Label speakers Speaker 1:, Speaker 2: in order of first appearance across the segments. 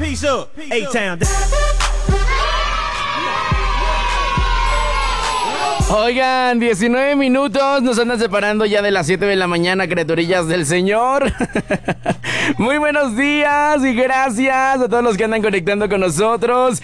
Speaker 1: Peace up, A-Town.
Speaker 2: Oigan, 19 minutos, nos andan separando ya de las 7 de la mañana, criaturillas del Señor. Muy buenos días y gracias a todos los que andan conectando con nosotros.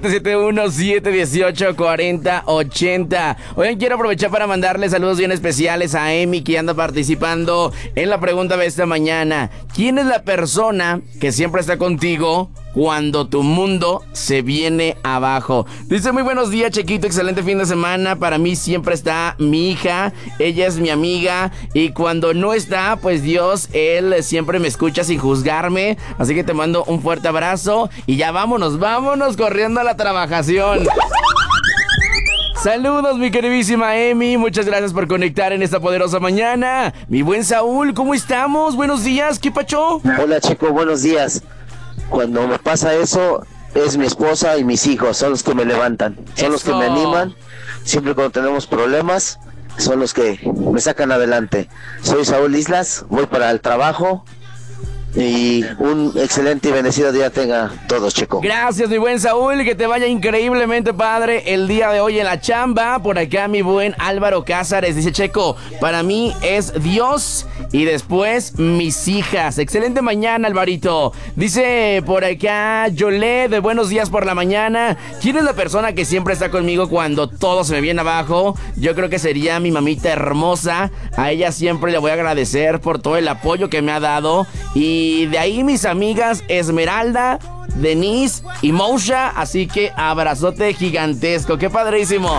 Speaker 2: 771-718-4080. Oigan, quiero aprovechar para mandarle saludos bien especiales a Emi, que anda participando en la pregunta de esta mañana. ¿Quién es la persona que siempre está contigo cuando tu mundo se viene abajo? Dice: muy buenos días, Chequito, excelente fin de semana. Para mí siempre está mi hija, ella es mi amiga, y cuando no está, pues Dios, Él siempre me escucha sin juzgarme. Así que te mando un fuerte abrazo y ya vámonos corriendo a la trabajación. Saludos, mi queridísima Emi, muchas gracias por conectar en esta poderosa mañana. Mi buen Saúl, ¿cómo estamos? Buenos días, ¿qué pacho?
Speaker 3: Hola, Checo, buenos días. Cuando me pasa eso, es mi esposa y mis hijos, son los que me levantan, son los que me animan. Siempre cuando tenemos problemas, son los que me sacan adelante. Soy Saúl Islas, voy para el trabajo. Y un excelente y bendecido día tenga todos, Checo.
Speaker 2: Gracias, mi buen Saúl, que te vaya increíblemente padre el día de hoy en la chamba. Por acá mi buen Álvaro Cázares dice: Checo, para mí es Dios y después mis hijas. Excelente mañana, Alvarito. Dice por acá Yolé, de buenos días por la mañana. ¿Quién es la persona que siempre está conmigo cuando todo se me viene abajo? Yo creo que sería mi mamita hermosa. A ella siempre le voy a agradecer por todo el apoyo que me ha dado. Y de ahí mis amigas Esmeralda, Denise y Mousha. Así que abrazote gigantesco. ¡Qué padrísimo!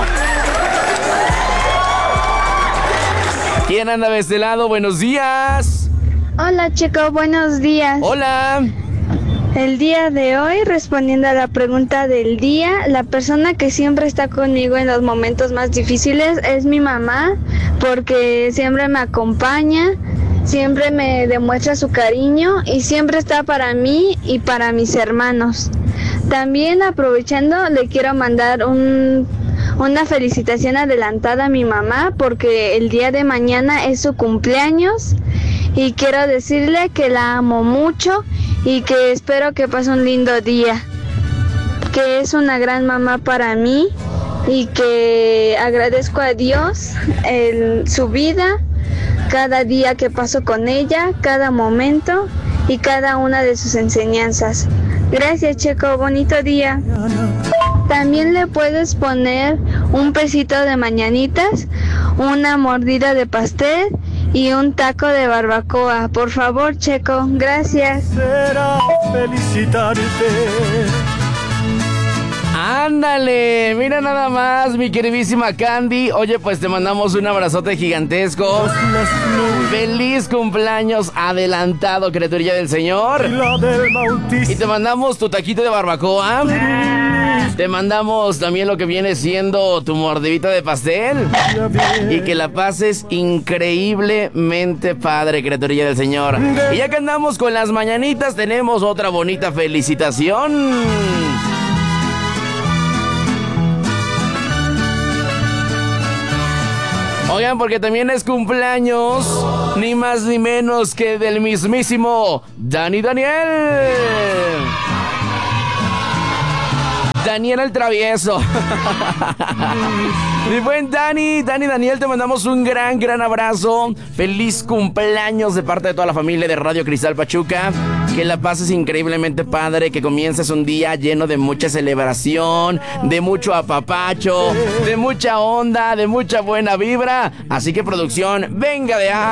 Speaker 2: ¿Quién anda de este lado? Buenos días.
Speaker 4: Hola, Checo, buenos días.
Speaker 2: Hola.
Speaker 4: El día de hoy, respondiendo a la pregunta del día, la persona que siempre está conmigo en los momentos más difíciles es mi mamá, porque siempre me acompaña, siempre me demuestra su cariño y siempre está para mí y para mis hermanos. También, aprovechando, le quiero mandar una felicitación adelantada a mi mamá, porque el día de mañana es su cumpleaños y quiero decirle que la amo mucho y que espero que pase un lindo día, que es una gran mamá para mí y que agradezco a Dios su vida, cada día que paso con ella, cada momento y cada una de sus enseñanzas. Gracias, Checo, bonito día. También le puedes poner un pesito de mañanitas, una mordida de pastel y un taco de barbacoa. Por favor, Checo, gracias.
Speaker 1: Será felicitarte.
Speaker 2: Ándale, mira nada más, mi queridísima Candy. Oye, pues te mandamos un abrazote gigantesco. Feliz cumpleaños adelantado, criaturilla del Señor. Y te mandamos tu taquito de barbacoa. Te mandamos también lo que viene siendo tu mordidita de pastel. Y que la pases increíblemente padre, criaturilla del Señor. Y ya que andamos con las mañanitas, tenemos otra bonita felicitación. Oigan, porque también es cumpleaños, ni más ni menos que del mismísimo Dani Daniel. Daniel el Travieso. Mi buen Dani Daniel, te mandamos un gran abrazo. Feliz cumpleaños de parte de toda la familia de Radio Cristal Pachuca. Que la pases increíblemente padre, que comiences un día lleno de mucha celebración, de mucho apapacho, de mucha onda, de mucha buena vibra. Así que, producción, venga de ahí.